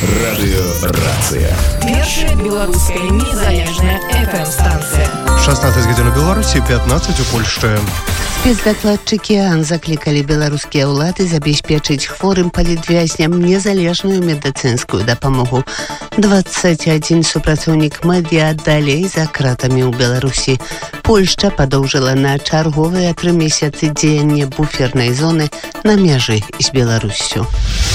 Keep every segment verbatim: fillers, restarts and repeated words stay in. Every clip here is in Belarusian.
Радыёрацыя. Першая беларуская незалежная эф эм-станция. шестнадцать гадзін у Беларусі, пятнадцать у Польшчы. Спецдакладчыкі ААН заклікалі беларускія ўлады забяспечыць хворым палітвязням незалежную медыцынскую дапамогу. двадцать один супрацоўнік медыа далей за кратамі ў Беларусі. Польшча падоўжыла на чарговыя тры месяцы дзеянне буфернай зоны на мяжы з Беларуссю.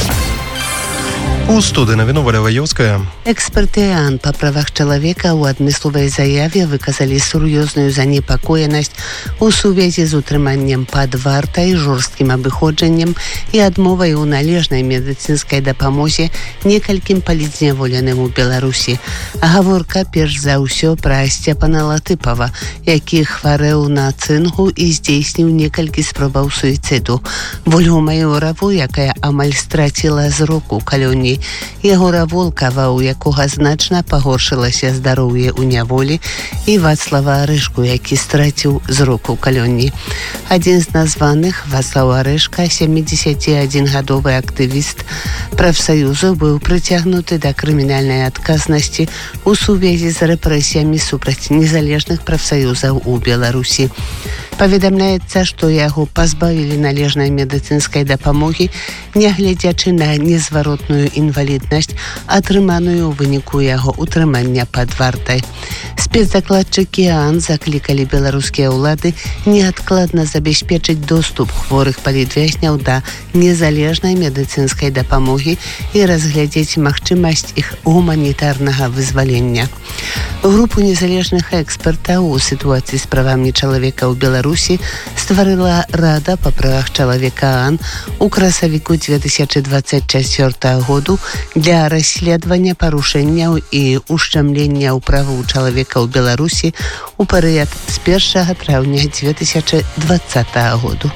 У студыі навіну Валя Ваёўская. Эксперты ААН па правах чалавека ў адмысловай заяве выказалі сур'ёзную занепакоенасць у сувязі з утрыманнем пад вартай, жорсткім абыходжаннем і адмовай у належнай медыцынскай дапамозе некалькім палітзняволеным у Беларусі. Гаворка перш за ўсё пра Сцепана Латыпава, які хварэў на цынгу і здзейсніў некалькі спробаў суіцыду. Вольгу Майораву, якая амаль страціла зрок у калоні, Егора Волкава, у якога значна пагоршылася здароўе ў няволі, і Вацлава Арышку, які страціў зрок у калоні. Адзін з названых, Вацлаў Арышка, сямідзесяціадзінгадовы актывіст прафсаюзу, быў прыцягнуты да крымінальнай адказнасці у сувязі з рэпрэсіямі супраць незалежных прафсаюзаў у Беларусі. Паведамляецца, што яго пазбавілі належнай медыцынскай дапамогі, нягледзячы на незваротную інваліднасць, атрыманую ў выніку яго утрымання пад вартай. Спецдакладчыкі ААН заклікалі беларускія ўлады неадкладна забяспечыць доступ хворых палітвязняў да незалежнай медыцынскай дапамогі і разглядзець магчымасць іх гуманітарнага вызвалення. Групу незалежных экспертаў у сітуацыі з правамі чалавека ў Беларусі стварыла Рада па правах чалавека ААН у красавіку две тысячи двадцать четвёртого году для расследавання парушэнняў і ушчамлення ў правоў чалавека ў Беларусі у перыяд з першага траўня две тысячи двадцатого году.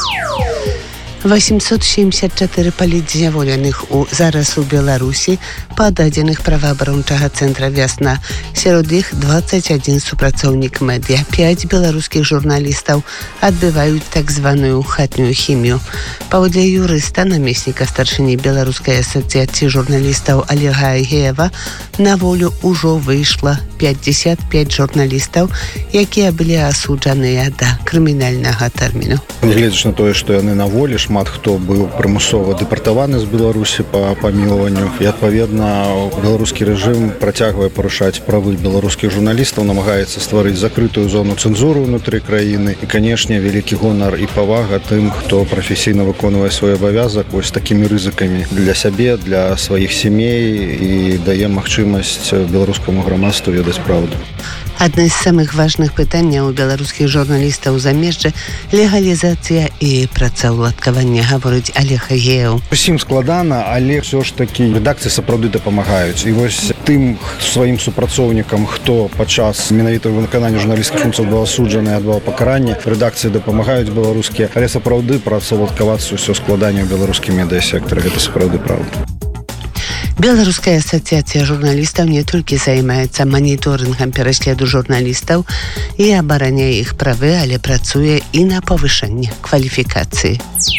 восемьсот семьдесят четыре палітзняволеных у зараз у Беларусі па дадзеных праваабарончага цэнтра «Вясна». Сярод іх двадцать один супрацоўнік медыа, пять беларускіх журналістаў адбываюць так званую хатнюю хімію. Паводле юрыста, намесніка старшыні Беларускай асацыяцыі журналістаў Олега Агеева, на волю ўжо выйшла пятьдесят пять журналістаў, якія былі асуджаныя да крымінальнага тэрміну. Нягледзячы на тое, што яны на волі, шмат хто быў прымусова дэпартаваны з Беларусі па памілаванню, і адпаведна беларускі рэжым працягвае парушаць правы беларускіх журналістаў, намагаецца стварыць закрытую зону цэнзуры ўнутры краіны. І, канешне, вялікі гонар і павага тым, хто прафесійна выконвае свой абавязак вось такімі рызыкамі для сябе, для сваіх сямей і дае магчымасць беларускаму грамадству ведаць праўду. Адно з самых важных пытанняў у беларускіх журналістаў у замежжы – легалізацыя і працаўладкаванне, гаворыць Олег Агеев. Усім складана, але ўсё ж такі рэдакцыі сапраўды дапамагаюць. І вось тым сваім супрацоўнікам, хто падчас менавіта выканання журналісцкіх функцый быў асуджаны і адбываў пакаранне, рэдакцыі дапамагаюць беларускія, але сапраўды працаўладкавацца ўсё складанне ў беларускім медыасектары. Гэта сапраўды праўда. Беларуская асацыяцыя журналістаў не толькі займаецца маніторынгам пераследу журналістаў і абараняе іх правы, але працуе і на павышэнне кваліфікацыі.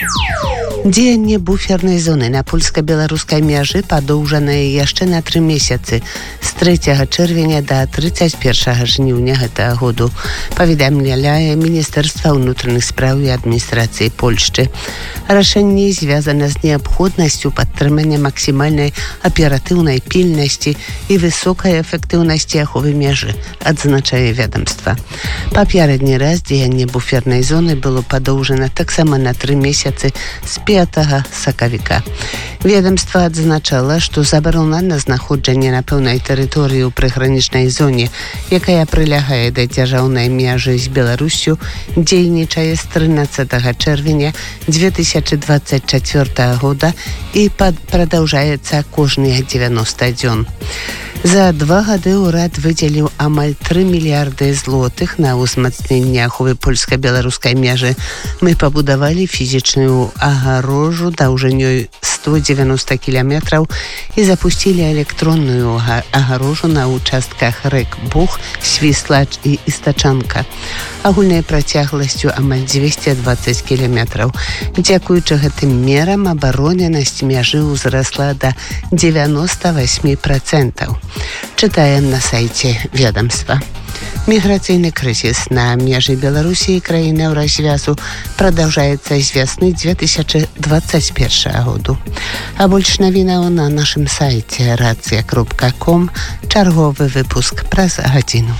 Дзеянне буфернай зоны на польска-беларускай мяжы падоўжанае яшчэ на тры месяцы з трэцяга чэрвеня да трыццаць першага жніўня гэтага году, паведамляе Міністэрства ўнутраных спраў і адміністрацыі Польшчы. Рашэнне звязана з неабходнасцю падтрымання максімальнай аператыўнай пільнасці і высокай эфектыўнасці аховы мяжы, адзначае ведамства. Папярэдні раз дзеянне буфернай зоны было падоўжана таксама на тры месяцы з пятага сакавіка. Ведамства адзначала, што забарона на знаходжанне на пэўнай тэрыторыі ў прыгранічнай зоне, якая прылягае да дзяржаўнай мяжы з Беларуссю, дзейнічае з трынаццатага чэрвеня две тысячи двадцать четвёртого года і прадаўжаецца кожныя дзевяноста дзён. За два гады ўрад выдзеліў амаль тры мільярды злотых на ўзмацненне аховы польска-беларускай мяжы. Мы пабудавалі фізічную агарожу даўжынёй сто девяносто километров и запустили электронную огорожу на участках рек Бух, Свислач и Истачанка. Агульной протяглостью амаль двести двадцать километров. Дзякуючы гэтым мерам абароненасць мяжы ўзрасла до девяносто восемь процентов. Читаем на сайте ведомства. Миграционный кризис на меже Беларуси и краины Евразиазу продолжается с весны две тысячи двадцать первого года. А больше новинок на нашем сайте racja kropka com. Czargowy выпуск праз гадзіну.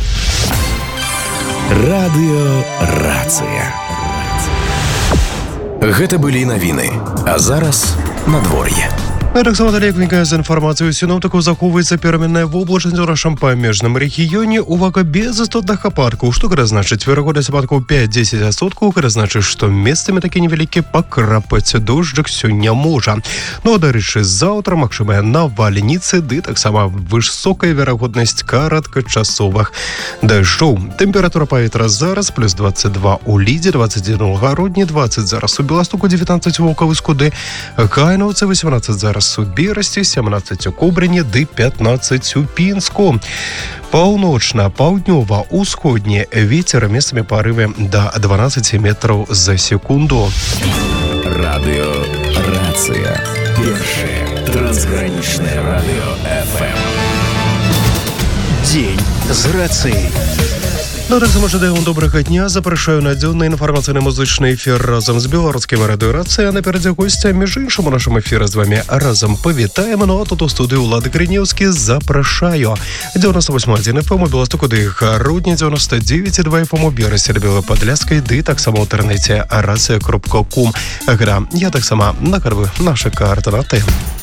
Радыё Рацыя. Гэта былі навіны, а зараз надвор'е. Таксама далекненька з інфармацыяй сіноптыкаў захоўваецца пераменная воблачнасць у нашым памежным рэгіёне. Увага, без істотных ападкаў, што гэта значыць? Верагоднасць ападкаў пять-десять адсоткаў, гэта значыць, што месцамі такі невялікі пакрапаць дожджык сёння можа. Ну, а дарэчы, заўтра магчымыя навальніцы, ды таксама высокая верагоднасць кароткачасовых дажджоў. Тэмпература паветра зараз плюс двадцать два у Лідзе, двадцать один у Гародні, двадцать зараз у Беластоку, девятнадцать у Волковыскуды, Кайнаўцы, восемнадцать зараз у Берасці, семнадцать у Кобрыні, ды пятнадцать у Пінску. Паўночна-паўднёва-усходні вецер, месцамі парывы до двенадцать метров за секунду. Радыё Рацыя. Першае трансгранічнае радыё эф эм. Дзень з рацыяй. Ну, так само жадаем добрага дня. Запрашаю на дзённы інфармацыйна-музычны эфір разам з беларускім радыё Рацыя. Наперадзе госця, між іншым, у нашым эфіры з вами разам павітаем. Ну, а тут у студыі Улад Гринеўскі запрашаю. девяносто восемь один эф эм у Беластоку, ды Гародні, девяносто девять и два эф эм у Берасці, Белападляскай, ды таксама ў інтэрнэце racja kropka com. Гра, я таксама накарваю нашы координаты.